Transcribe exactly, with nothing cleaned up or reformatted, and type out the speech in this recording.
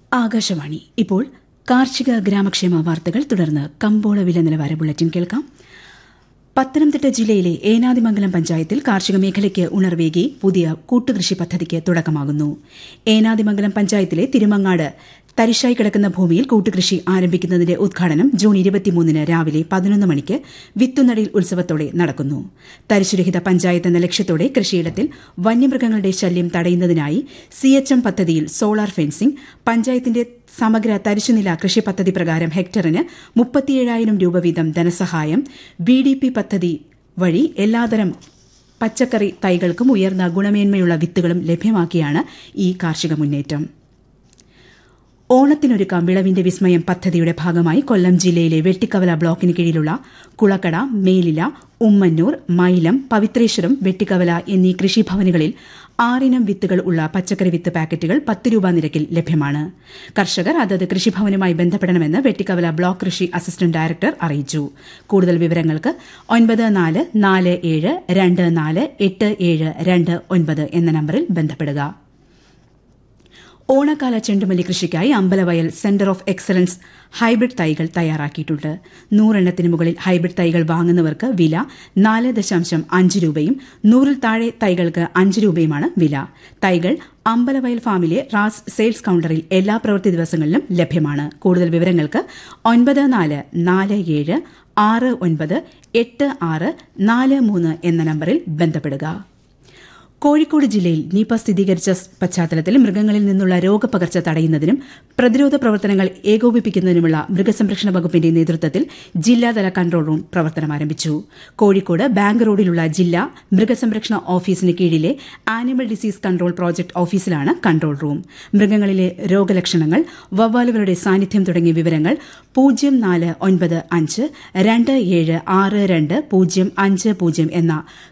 ആകാശവാണി. ഇപ്പോൾ കാർഷിക ഗ്രാമക്ഷേമ വാർത്തകൾ. തുടർന്ന് കമ്പോള വില നിലവാര ബുള്ളറ്റിൻ കേൾക്കാം. പത്തനംതിട്ട ജില്ലയിലെ ഏനാദിമംഗലം പഞ്ചായത്തിൽ കാർഷിക മേഖലയ്ക്ക് ഉണർവേകി പുതിയ കൂട്ടുകൃഷി പദ്ധതിക്ക് തുടക്കമാകുന്നു. ഏനാദിമംഗലം പഞ്ചായത്തിലെ തിരുമങ്ങാട് തരിശായി കിടക്കുന്ന ഭൂമിയിൽ കൂട്ടുകൃഷി ആരംഭിക്കുന്നതിന്റെ ഉദ്ഘാടനം ജൂൺ ഇരുപത്തിമൂന്നിന് രാവിലെ പതിനൊന്ന് മണിക്ക് വിത്തുനടീൽ ഉത്സവത്തോടെ നടക്കുന്നു. തരിശുരഹിത പഞ്ചായത്ത് എന്ന ലക്ഷ്യത്തോടെ കൃഷിയിടത്തിൽ വന്യമൃഗങ്ങളുടെ ശല്യം തടയുന്നതിനായി സി എച്ച് എം പദ്ധതിയിൽ സോളാർ ഫെൻസിംഗ്, പഞ്ചായത്തിന്റെ സമഗ്ര തരിശുനില കൃഷി പദ്ധതി പ്രകാരം ഹെക്ടറിന് മുപ്പത്തിയേഴായിരം രൂപ വീതം ധനസഹായം, ബി ഡി പി പദ്ധതി വഴി എല്ലാതരം പച്ചക്കറി തൈകൾക്കും ഉയർന്ന ഗുണമേന്മയുള്ള വിത്തുകളും ലഭ്യമാക്കിയാണ് ഈ കാർഷിക മുന്നേറ്റം. ഓണത്തിനൊരുക്കാം വിളവിന്റെ വിസ്മയം പദ്ധതിയുടെ ഭാഗമായി കൊല്ലം ജില്ലയിലെ വെട്ടിക്കവല ബ്ലോക്കിന് കീഴിലുള്ള കുളക്കട, മേലില, ഉമ്മന്നൂർ, മൈലം, പവിത്രേശ്വരം, വെട്ടിക്കവല എന്നീ കൃഷിഭവനുകളിൽ ആറിനം വിത്തുകൾ ഉള്ള പച്ചക്കറി വിത്ത് പാക്കറ്റുകൾ പത്ത് രൂപ നിരക്കിൽ ലഭ്യമാണ്. കർഷകർ അതത് കൃഷിഭവനുമായി ബന്ധപ്പെടണമെന്ന് വെട്ടിക്കവല ബ്ലോക്ക് കൃഷി അസിസ്റ്റന്റ് ഡയറക്ടർ അറിയിച്ചു. കൂടുതൽ വിവരങ്ങൾക്ക് ഒൻപത് നാല് നാല് ഏഴ് രണ്ട് നാല് എട്ട് ഏഴ് രണ്ട് ഒൻപത് എന്ന നമ്പറിൽ ബന്ധപ്പെടുക. ഓണക്കാല ചെണ്ടുമല്ലി കൃഷിക്കായി Ambalavayal centre of excellence hybrid തൈകൾ തയ്യാറാക്കിയിട്ടുണ്ട്. നൂറെണ്ണത്തിന് മുകളിൽ ഹൈബ്രിഡ് തൈകൾ വാങ്ങുന്നവർക്ക് വില നാല് ദശാംശം അഞ്ച് രൂപയും നൂറിൽ താഴെ തൈകൾക്ക് അഞ്ച് രൂപയുമാണ് വില. തൈകൾ അമ്പലവയൽ ഫാമിലെ റാസ് സെയിൽസ് കൌണ്ടറിൽ എല്ലാ പ്രവൃത്തി ദിവസങ്ങളിലും ലഭ്യമാണ്. കൂടുതൽ വിവരങ്ങൾക്ക് ഒൻപത് നാല് നാല് ഏഴ് ആറ് ഒൻപത് എട്ട് ആറ് നാല് മൂന്ന് എന്ന നമ്പറിൽ ബന്ധപ്പെടുക. കോഴിക്കോട് ജില്ലയിൽ നിപ സ്ഥിരീകരിച്ച പശ്ചാത്തലത്തിൽ മൃഗങ്ങളിൽ നിന്നുള്ള രോഗപകർച്ച തടയുന്നതിനും പ്രതിരോധ പ്രവർത്തനങ്ങൾ ഏകോപിപ്പിക്കുന്നതിനുമുള്ള മൃഗസംരക്ഷണ വകുപ്പിന്റെ നേതൃത്വത്തിൽ ജില്ലാതല കൺട്രോൾ റൂം പ്രവർത്തനം ആരംഭിച്ചു. കോഴിക്കോട് ബാങ്ക് റോഡിലുള്ള ജില്ലാ മൃഗസംരക്ഷണ ഓഫീസിന് കീഴിലെ ആനിമൽ ഡിസീസ് കൺട്രോൾ പ്രോജക്ട് ഓഫീസിലാണ് കൺട്രോൾ റൂം. മൃഗങ്ങളിലെ രോഗലക്ഷണങ്ങൾ, വവ്വാലുകളുടെ സാന്നിധ്യം തുടങ്ങിയ വിവരങ്ങൾ പൂജ്യം നാല് ഒൻപത് അഞ്ച് രണ്ട് ഏഴ് ആറ് രണ്ട് പൂജ്യം അഞ്ച് പൂജ്യം എന്ന